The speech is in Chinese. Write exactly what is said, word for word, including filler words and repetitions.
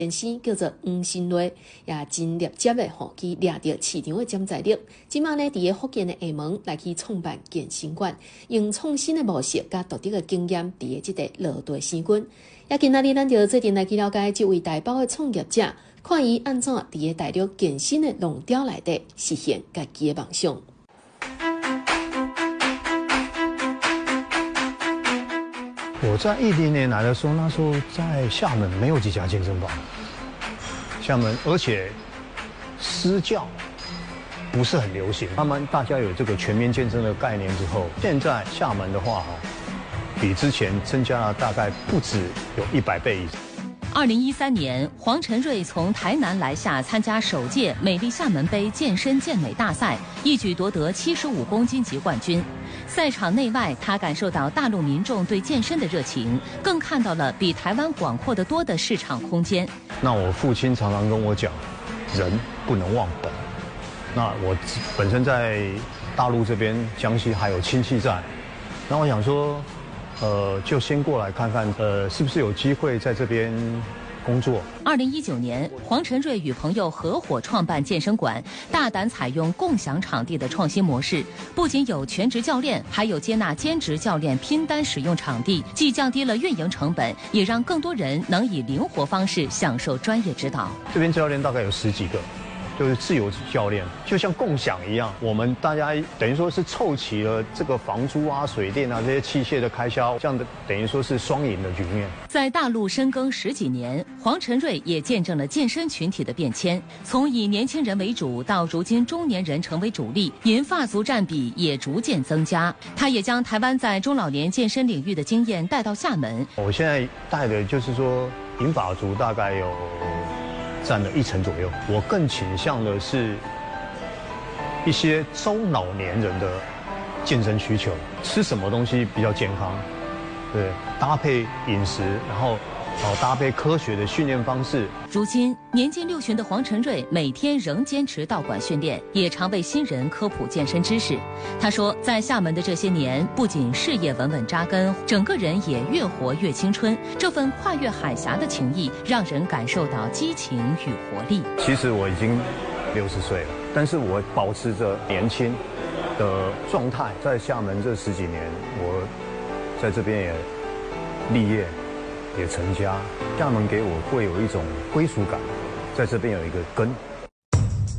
健身叫做黄新瑞，也真立接的吼，去掠到市场的潜在力。即马呢，伫个福建的厦门来去创办健身馆，用创新的模式甲独特的经验，伫个即个落地生根。也今仔日咱就最近来去了解这位台北的创业者，看伊安怎伫个大陆健身的浪潮内底实现家己的梦想。 我在一零年来的时候，那时候在厦门没有几家健身房，厦门而且私教不是很流行。慢慢大家有这个全民健身的概念之后，现在厦门的话哈，比之前增加了大概不止有一百倍以上。 二零一三年，黄晨瑞从台南来厦参加首届美丽厦门杯健身健美大赛，一举夺得七十五公斤级冠军。赛场内外，他感受到大陆民众对健身的热情，更看到了比台湾广阔得多的市场空间。 那我父亲常常跟我讲，人不能忘本。那我本身在大陆这边，江西还有亲戚在，那我想说。呃，就先过来看看，呃，是不是有机会在这边工作？ 二零一九年，黄晨瑞与朋友合伙创办健身馆，大胆采用共享场地的创新模式，不仅有全职教练，还有接纳兼职教练拼单使用场地，既降低了运营成本，也让更多人能以灵活方式享受专业指导。 这边教练大概有十几个。就是自由教练，就像共享一样，我们大家等于说是凑齐了这个房租啊、水电啊这些器械的开销，这样的等于说是双赢的局面。 在大陆深耕十几年，黄晨瑞也见证了健身群体的变迁，从以年轻人为主，到如今中年人成为主力，银发族占比也逐渐增加。他也将台湾在中老年健身领域的经验带到厦门。 我现在带的就是说银发族大概有。占了一成左右。我更倾向的是一些中老年人的健身需求，吃什么东西比较健康，对，搭配饮食，然后哦搭配科学的训练方式。 如今年近六旬的黄晨瑞每天仍坚持道馆训练，也常为新人科普健身知识。他说，在厦门的这些年，不仅事业稳稳扎根，整个人也越活越青春。这份跨越海峡的情谊，让人感受到激情与活力。 其实我已经六十岁了，但是我保持着年轻的状态。在厦门这十几年，我在这边也立业。也成家，厦门给我会有一种归属感，在这边有一个根。